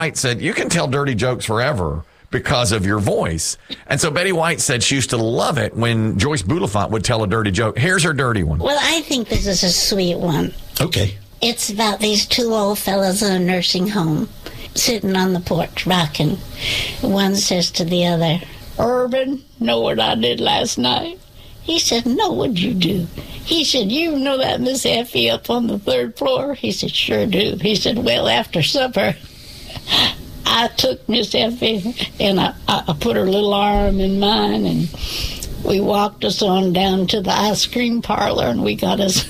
White said, you can tell dirty jokes forever because of your voice. And so Betty White said she used to love it when Joyce Bulifant would tell a dirty joke. Here's her dirty one. Well, I think this is a sweet one. Okay. It's about these two old fellas in a nursing home sitting on the porch rocking. One says to the other, Urban, know what I did last night? He said, no, what'd you do? He said, you know that Miss Effie up on the 3rd floor? He said, sure do. He said, well, after supper, I took Miss Effie and I put her little arm in mine, and we walked us on down to the ice cream parlor, and we got us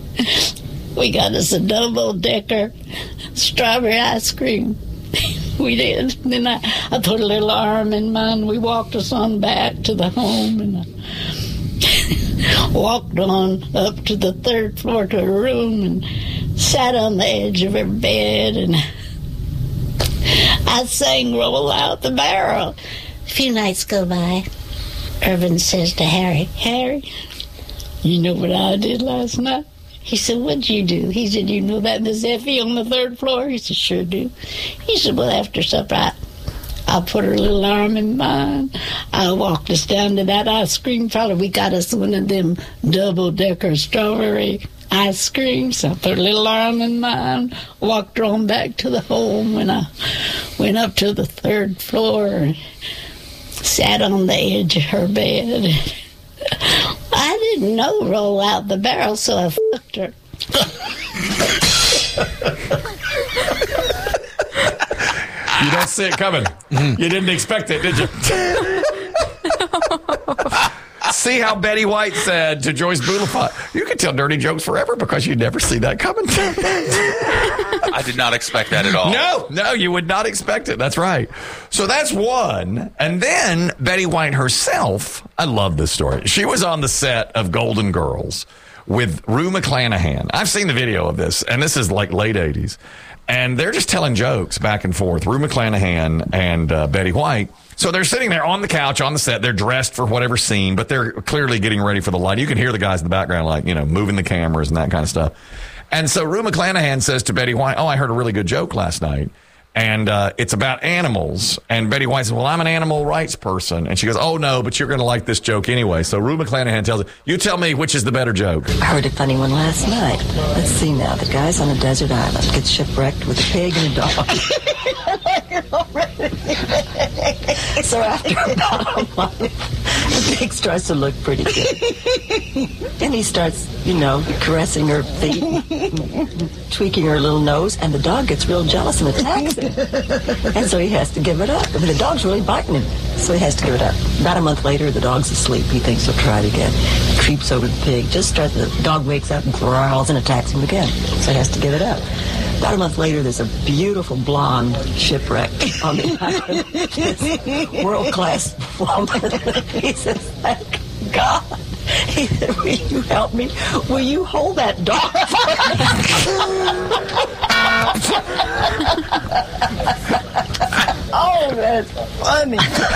a double-decker strawberry ice cream. We did. And then I put a little arm in mine. We walked us on back to the home, and I walked on up to the 3rd floor to her room and sat on the edge of her bed, and I sang Roll Out the Barrel. A few nights go by. Irvin says to Harry, Harry, you know what I did last night? He said, what'd you do? He said, you know that Miss Effie on the 3rd floor? He said, sure do. He said, well, after supper, I put her little arm in mine. I walked us down to that ice cream parlor. We got us one of them double-decker strawberry ice creams. I put a little arm in mine, walked her on back to the home, and I went up to the 3rd floor and sat on the edge of her bed. I didn't know Roll Out the Barrel, so I fucked her. You don't see it coming. You didn't expect it, did you? See how Betty White said to Joyce Bulifant, you can tell dirty jokes forever because you never see that coming. I did not expect that at all. No, you would not expect it. That's right. So that's one. And then Betty White herself, I love this story. She was on the set of Golden Girls with Rue McClanahan. I've seen the video of this, and this is like late 80s. And they're just telling jokes back and forth, Rue McClanahan and Betty White. So they're sitting there on the couch on the set. They're dressed for whatever scene, but they're clearly getting ready for the light. You can hear the guys in the background, like, you know, moving the cameras and that kind of stuff. And so Rue McClanahan says to Betty White, I heard a really good joke last night. And it's about animals. And Betty White says, well, I'm an animal rights person. And she goes, oh, no, but you're going to like this joke anyway. So Rue McClanahan tells her, you tell me which is the better joke. I heard a funny one last night. Let's see now. The guy's on a desert island, gets shipwrecked with a pig and a dog. So after about a month, the pig starts to look pretty good. And he starts, caressing her feet, tweaking her little nose, and the dog gets real jealous and attacks him. And so he has to give it up. I mean, the dog's really biting him, so he has to give it up. About a month later, the dog's asleep. He thinks he'll try it again. He creeps over the pig. The dog wakes up and growls and attacks him again, so he has to give it up. About a month later, there's a beautiful blonde shipwreck on the island. This world-class woman. He says, thank God. He said, will you help me? Will you hold that dog Oh, that's funny.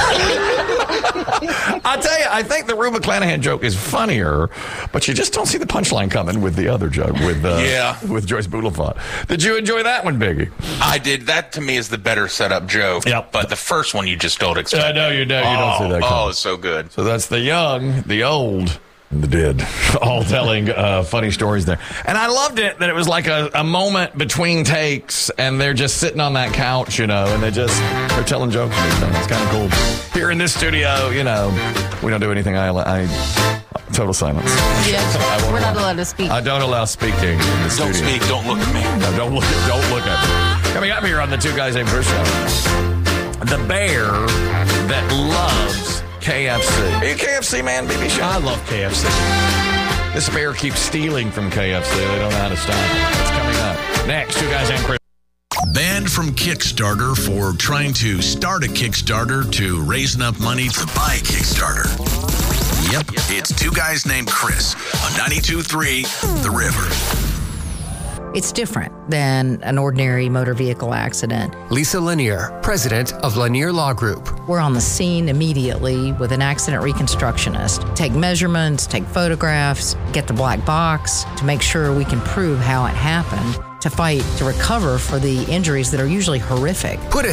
I tell you, I think the Rue McClanahan joke is funnier, but you just don't see the punchline coming with the other joke with Joyce Bulifant. Did you enjoy that one, Biggie? I did. That to me is the better setup joke. Yep. But the first one you just don't expect. I know you don't see that coming. Oh, it's so good. So that's the young, the old, and the dead, all telling funny stories there. And I loved it that it was like a moment between takes, and they're just sitting on that couch, and they're telling jokes and everything. It's kind of cool. Here in this studio, we don't do anything. I total silence. Yes, we're not allowed to speak. I don't allow speaking in the studio. Don't speak. Don't look at me. No, don't look at me. Coming up here on the Two Guys Named Chris show, the bear that loves KFC. Are you a KFC man, BB Show? I love KFC. This bear keeps stealing from KFC. They don't know how to stop it. It's coming up. Next, Two Guys Named Chris. Banned from Kickstarter for trying to start a Kickstarter to raise enough money to buy Kickstarter. Yep, it's Two Guys Named Chris on 92.3 The River. It's different than an ordinary motor vehicle accident. Lisa Lanier, president of Lanier Law Group. We're on the scene immediately with an accident reconstructionist. Take measurements, take photographs, get the black box to make sure we can prove how it happened. to fight to recover for the injuries that are usually horrific. Put a